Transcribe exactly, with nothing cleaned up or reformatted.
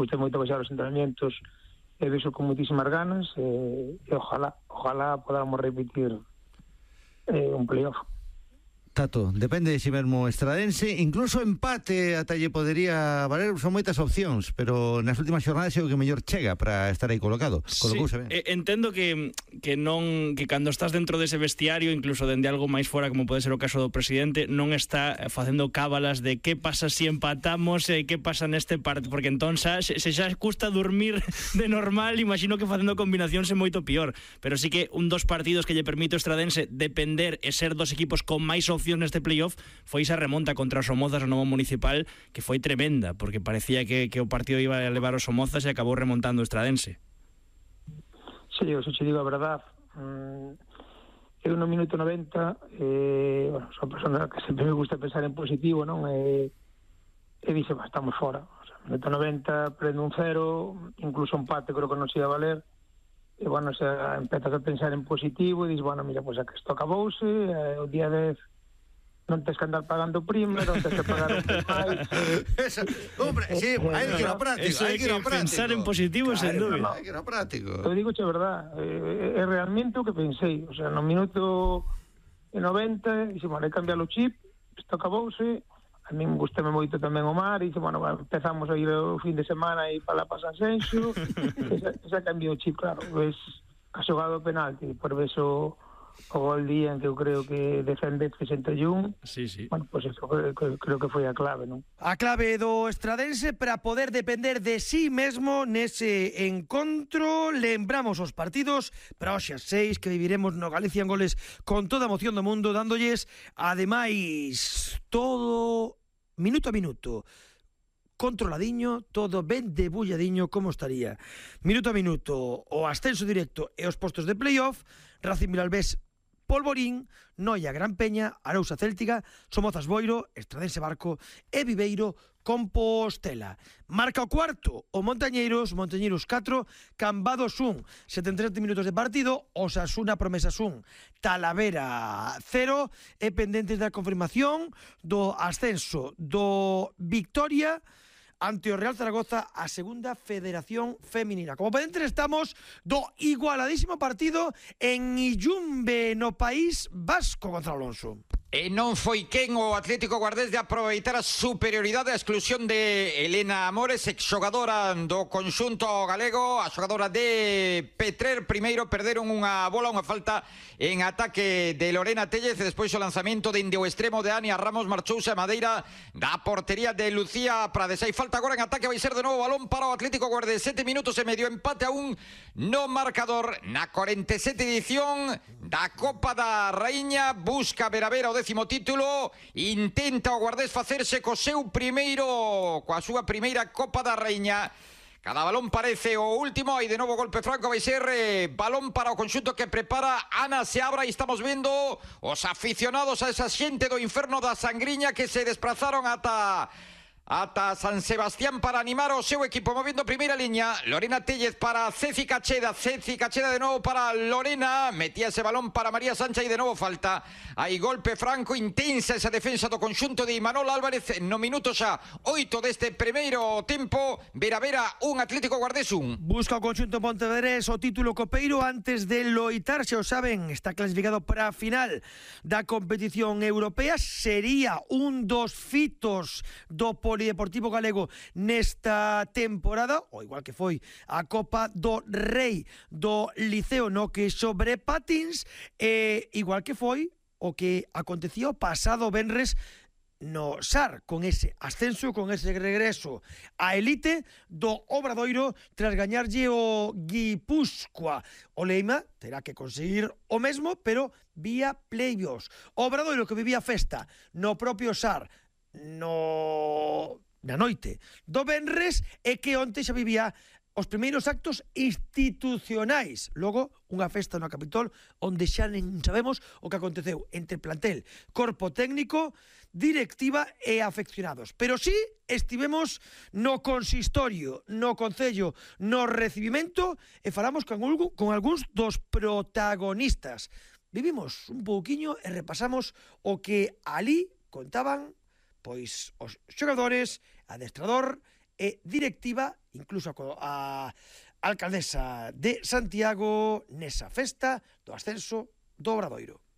gustei moito baixar os entrenamientos e vexo con moitísimas ganas e, e ojalá, ojalá podamos repetir eh, un playoff. Tato, depende de si mesmo Estradense, incluso empate ata lle podería valer, son moitas opcións, pero nas últimas xornadas é o que mellor chega para estar aí colocado. Sí, eh, entendo que que non que cando estás dentro dese vestiario, incluso dende algo máis fora, como pode ser o caso do presidente, non está facendo cábalas de que pasa se empatamos e eh, que pasa neste partido, porque entón xa, se xa custa dormir de normal, imagino que facendo combinacións é moito pior, pero sí que un dos partidos que lle permite o Estradense depender e ser dos equipos con máis opcións neste playoff foi esa remonta contra os Somozas no Novo Municipal, que foi tremenda, porque parecía que, que o partido iba a levar os Somozas e acabou remontando o Estradense. Sí, eu se che digo a verdade, mm, eu no minuto noventa, eh, bueno, son persona que sempre me gusta pensar en positivo, non? E, e dixe, bah, estamos fora. O sea, minuto noventa, prendo un cero, incluso un empate creo que non se ia valer. E, bueno, se empezas a pensar en positivo e dis, bueno, mira, pois pues, que isto acabouse, eh, o día dez non tens que andar pagando prima, non tens que pagar un máis. Eso, hombre, sí, hai que ir ao práctico, eso hai que ir ao práctico. Pensar en positivo, claro, sen dúbida. Hai que ir ao práctico. Eu digo che verdad, é, é realmente o que pensei, o sea, no minuto noventa, dixe, bueno, hai que cambiar o chip, isto acabouse, a min gustame moito tamén o mar, e dixe, bueno, empezamos a ir o fin de semana e para lá para San Xenxo, esa, esa cambiou o chip, claro, ves, a xogada do penalti, por ves o o gol día en que eu creo que defende sesenta e un. Sí, sí. Bueno, pues eso creo, creo que foi a clave, non? A clave do Estradense para poder depender de sí mesmo nese encontro. Lembramos os partidos para hoxe as seis que viviremos no Galicia en Goles con toda a emoción do mundo, dándolles ademais todo minuto a minuto controladiño, todo ben debulladiño como estaría. Minuto a minuto o ascenso directo e os postos de playoff. Racing Miralbés Polvorín, Noia Gran Peña, Arousa Céltica, Somozas Boiro, Estradense Barco e Viveiro Compostela. Marca o cuarto o Montañeiros, Montañeiros catro, Cambados un, setenta e sete minutos de partido, Osasuna Promesas un, Talavera cero, e pendentes da confirmación do ascenso do Victoria ante o Real Zaragoza, a segunda federación feminina. Como pendentes estamos do igualadísimo partido en Illumbe, no País Vasco, Gonzalo Alonso. E non foi quen o Atlético Guardés de aproveitar a superioridade, a exclusión de Elena Amores, exxogadora do conxunto galego, a xogadora de Petrer. Primeiro perderon unha bola, unha falta en ataque de Lorena Tellez, e despois o lanzamento dende o extremo de Ania Ramos, marchouse a madeira da portería de Lucía Prades. Hai falta agora en ataque, vai ser de novo balón para o Atlético Guardés. Sete minutos e medio, empate a un no marcador na cuarenta e sete edición da Copa da Raíña. Busca ver a ver o décimo título, intenta o Guardés facerse co seu primeiro, coa súa primeira Copa da Raíña. Cada balón parece o último, e de novo golpe franco, vai ser eh, balón para o conxunto que prepara Ana Seabra, e estamos vendo os aficionados a esa xente do inferno da Sangriña que se desplazaron ata ata San Sebastián para animar o seu equipo. Moviendo primeira liña, Lorena Tellez para Ceci Cacheda, Ceci Cacheda de novo para Lorena, metía ese balón para María Sancha e de novo falta. Hai golpe franco, intensa esa defensa do conxunto de Imanol Álvarez no minuto xa oito deste primeiro tempo. Vera Vera un, Atlético Guardés un. Busca o conxunto Pontevedrés o título copeiro antes de loitar, xa o saben, está clasificado para a final da competición europea. Sería un dos fitos do Polideportivo Galego nesta temporada, o igual que foi a Copa do Rei do Liceo no que sobre patins, e igual que foi o que acontecía o pasado venres no S A R, con ese ascenso, con ese regreso a elite do Obradoiro tras gañarlle o Guipúzcoa. O Leima terá que conseguir o mesmo, pero vía playoffs. O Obradoiro que vivía festa no propio S A R no na noite do venres, e que onte xa vivía os primeiros actos institucionais. Logo, unha festa no Capitol onde xa nen sabemos o que aconteceu entre plantel, corpo técnico, directiva e afeccionados. Pero sí estivemos no consistorio, no concello, no recibimento, e falamos con, con algúns dos protagonistas. Vivimos un pouquiño e repasamos o que ali contaban pois os xogadores, adestrador e directiva, incluso a alcaldesa de Santiago nesa festa do ascenso do Obradoiro.